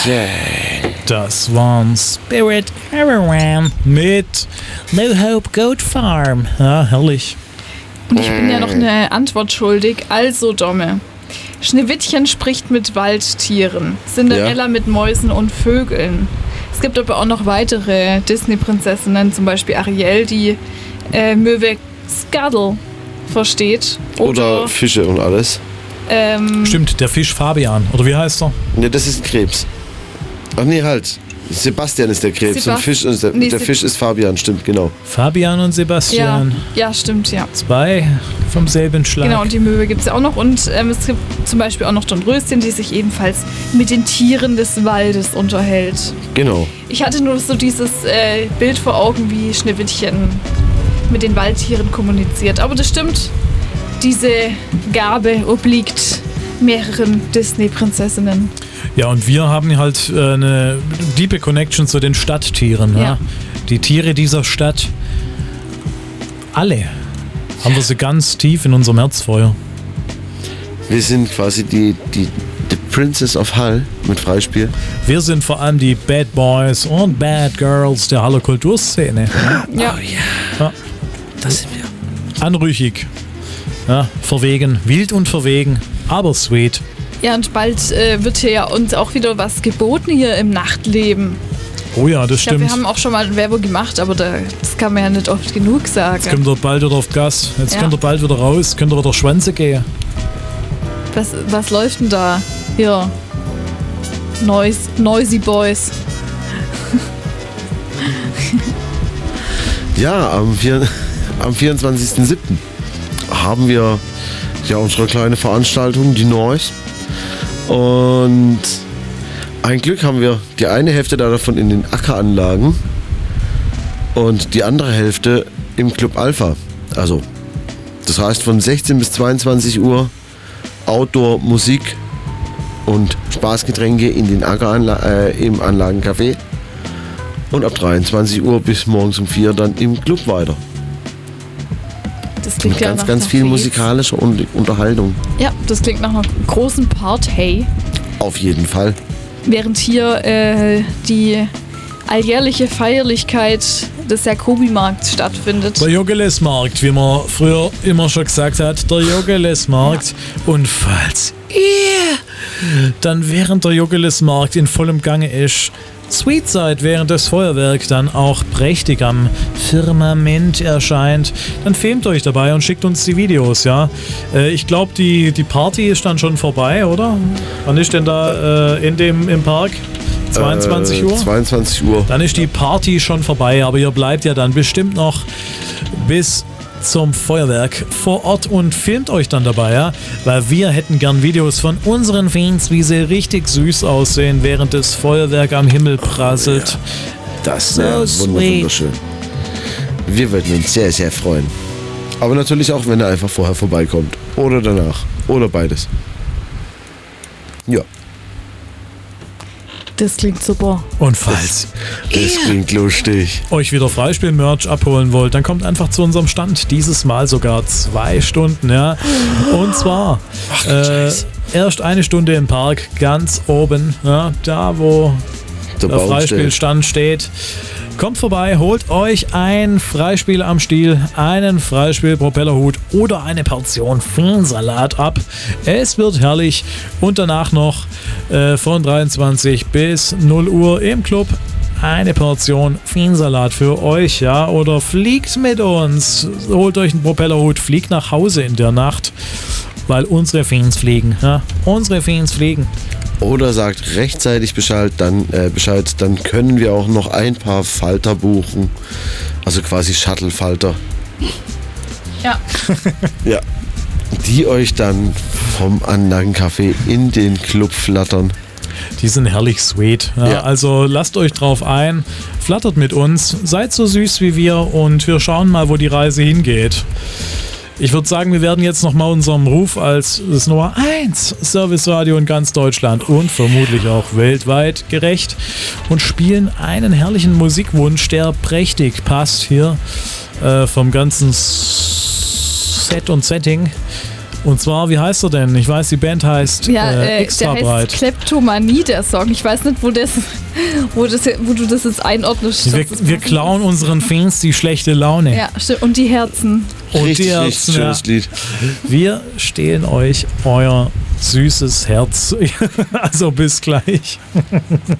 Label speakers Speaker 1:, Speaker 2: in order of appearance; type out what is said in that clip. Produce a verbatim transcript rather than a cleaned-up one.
Speaker 1: Das waren Spirit Caravan mit No Hope Goat Farm. Ja, herrlich.
Speaker 2: Und ich bin ja noch eine Antwort schuldig. Also, Domme. Schneewittchen spricht mit Waldtieren. Cinderella ja. mit Mäusen und Vögeln. Es gibt aber auch noch weitere Disney-Prinzessinnen, zum Beispiel Ariel, die äh, Möwe Scuttle versteht.
Speaker 3: Oder, Oder Fische und alles.
Speaker 2: Ähm,
Speaker 1: Stimmt, der Fisch Fabian. Oder wie heißt er?
Speaker 3: Ne, das ist ein Krebs. Ach nee, halt. Sebastian ist der Krebs Sebast- und Fisch ist der, nee, der Fisch ist Fabian, stimmt, genau.
Speaker 1: Fabian und Sebastian.
Speaker 2: Ja, ja stimmt, ja.
Speaker 1: Zwei vom selben Schlag.
Speaker 2: Genau, und die Möwe gibt es ja auch noch. Und ähm, es gibt zum Beispiel auch noch Dornröschen, die sich ebenfalls mit den Tieren des Waldes unterhält.
Speaker 3: Genau.
Speaker 2: Ich hatte nur so dieses äh, Bild vor Augen, wie Schneewittchen mit den Waldtieren kommuniziert. Aber das stimmt, diese Gabe obliegt mehreren Disney-Prinzessinnen.
Speaker 1: Ja, und wir haben halt äh, eine diepe Connection zu den Stadttieren. Ja. Ja? Die Tiere dieser Stadt, alle, haben wir sie ganz tief in unserem Herzfeuer.
Speaker 3: Wir sind quasi die, die, die Princess of Hull mit Freispiel.
Speaker 1: Wir sind vor allem die Bad Boys und Bad Girls der Haller Kulturszene.
Speaker 2: Ja.
Speaker 3: Oh yeah.
Speaker 1: Ja.
Speaker 3: Das sind wir.
Speaker 1: Anrüchig. Ja, verwegen, wild und verwegen, aber sweet.
Speaker 2: Ja, und bald äh, wird hier ja uns auch wieder was geboten hier im Nachtleben.
Speaker 1: Oh ja, das
Speaker 2: ich
Speaker 1: stimmt.
Speaker 2: Glaub, wir haben auch schon mal Werbung gemacht, aber da, das kann man ja nicht oft genug sagen.
Speaker 1: Jetzt kommt ihr bald wieder auf Gas. Jetzt
Speaker 2: ja.
Speaker 1: könnt ihr bald wieder raus, könnt ihr wieder Schwänze gehen.
Speaker 2: Was, was läuft denn da? Hier. Noise, Noisy Boys.
Speaker 3: Ja, am, vier, am vierundzwanzigsten siebten haben wir ja unsere kleine Veranstaltung, die Noise. Und ein Glück haben wir die eine Hälfte davon in den Ackeranlagen und die andere Hälfte im Club Alpha. Also, das heißt von sechzehn bis zweiundzwanzig Uhr Outdoor Musik und Spaßgetränke in den Ackeranla- äh, im Anlagencafé und ab dreiundzwanzig Uhr bis morgens um vier dann im Club weiter.
Speaker 2: Das klingt
Speaker 3: Mit
Speaker 2: ja
Speaker 3: ganz,
Speaker 2: nach
Speaker 3: ganz
Speaker 2: einer
Speaker 3: viel
Speaker 2: Fete.
Speaker 3: musikalischer Unterhaltung.
Speaker 2: Ja, das klingt nach einer großen Party.
Speaker 3: Auf jeden Fall.
Speaker 2: Während hier äh, die alljährliche Feierlichkeit des Jakobi-Markts stattfindet.
Speaker 1: Der Jogelesmarkt, wie man früher immer schon gesagt hat, der Jogelesmarkt. Ja. Und falls ihr dann während der Jogelesmarkt in vollem Gange ist, Sweet seid, während das Feuerwerk dann auch prächtig am Firmament erscheint, dann filmt euch dabei und schickt uns die Videos, ja. Äh, ich glaube, die, die Party ist dann schon vorbei, oder? Wann ist denn da äh, in dem, im Park? zweiundzwanzig Uhr?
Speaker 3: zweiundzwanzig Uhr.
Speaker 1: Dann ist die Party schon vorbei, aber ihr bleibt ja dann bestimmt noch bis zum Feuerwerk vor Ort und filmt euch dann dabei, ja? Weil wir hätten gern Videos von unseren Fans, wie sie richtig süß aussehen, während das Feuerwerk am Himmel prasselt.
Speaker 3: Ja, das wäre so wunderschön. Wir würden uns sehr, sehr freuen. Aber natürlich auch, wenn er einfach vorher vorbeikommt. Oder danach. Oder beides. Ja.
Speaker 2: Das klingt super.
Speaker 1: Und falls
Speaker 3: das, das klingt lustig.
Speaker 1: euch wieder Freispiel-Merch abholen wollt, dann kommt einfach zu unserem Stand. Dieses Mal sogar zwei Stunden, ja. Und zwar
Speaker 3: Ach,
Speaker 1: äh, erst eine Stunde im Park, ganz oben, ja, da wo der, der Freispielstand steht. Kommt vorbei, holt euch ein Freispiel am Stiel, einen Freispiel-Propellerhut oder eine Portion Feensalat ab. Es wird herrlich und danach noch äh, von dreiundzwanzig bis null Uhr im Club eine Portion Feensalat für euch, ja, oder fliegt mit uns, holt euch einen Propellerhut, fliegt nach Hause in der Nacht, weil unsere Feens fliegen, ja, unsere Feens fliegen.
Speaker 3: Oder sagt rechtzeitig Bescheid, dann, äh, Bescheid, dann können wir auch noch ein paar Falter buchen. Also quasi Shuttle-Falter.
Speaker 2: Ja.
Speaker 3: Ja. Die euch dann vom Anlagencafé in den Club flattern.
Speaker 1: Die sind herrlich sweet. Ja, ja. Also lasst euch drauf ein, flattert mit uns, seid so süß wie wir und wir schauen mal, wo die Reise hingeht. Ich würde sagen, wir werden jetzt nochmal unserem Ruf als das Nummer eins Serviceradio in ganz Deutschland und vermutlich auch weltweit gerecht und spielen einen herrlichen Musikwunsch, der prächtig passt hier äh, vom ganzen Set und Setting. Und zwar, wie heißt er denn? Ich weiß, die Band heißt
Speaker 2: ja,
Speaker 1: äh,
Speaker 2: äh,
Speaker 1: Extra
Speaker 2: der
Speaker 1: breit.
Speaker 2: Heißt Kleptomanie, der Song. Ich weiß nicht, wo, das, wo, das, wo du das jetzt einordnest.
Speaker 1: Wir, wir klauen unseren Fans die schlechte Laune.
Speaker 2: Ja, stimmt. Und die Herzen.
Speaker 1: Und
Speaker 3: richtig,
Speaker 1: die Herzen,
Speaker 3: richtig schönes
Speaker 1: ja.
Speaker 3: Lied.
Speaker 1: Wir stehlen euch euer süßes Herz. Also bis gleich.